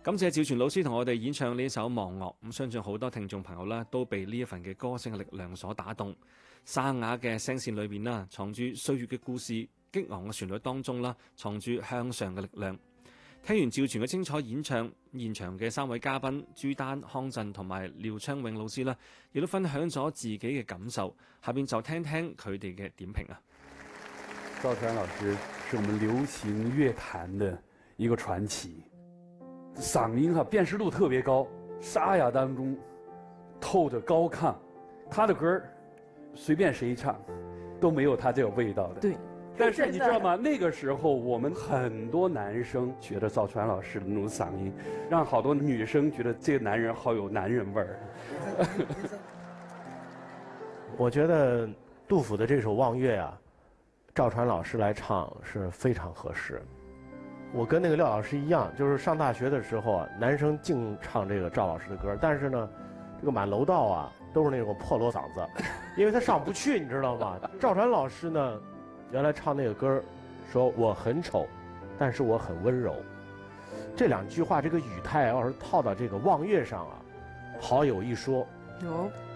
感謝趙傳老師同我哋演唱呢首《忘樂》，咁相信好多聽眾朋友咧都被呢一份嘅歌聲嘅力量所打動。沙啞嘅聲線裏邊啦，藏住歲月嘅故事；激昂嘅旋律當中啦，藏住向上嘅力量。聽完趙傳嘅精彩演唱，現場嘅3位嘉賓朱丹、康震同埋廖昌永老師啦，亦都分享咗自己嘅感受。下邊就聽聽佢哋嘅點評啊。 趙傳老師是我們流行樂壇的一個傳奇。嗓音辨識度特別高，沙啞當中透着高亢，他的歌隨便誰唱都沒有他這個味道的。 對， 但是你知道嗎？那個時候我們很多男生覺得趙傳老師的那種嗓音，讓好多女生覺得這個男人好有男人味兒。 我覺得杜甫的這首《望月》啊，趙傳老師來唱是非常合適。我跟那個廖老師一樣，就是上大學的時候啊，男生淨唱這個趙老師的歌，但是呢，這個滿樓道啊都是那種破鑼嗓子，因為他上不去，你知道嗎？趙傳老師呢，原來唱那個歌，說我很醜，但是我很溫柔，這兩句話這個語態要是套到這個望月上啊，好有一說。 有。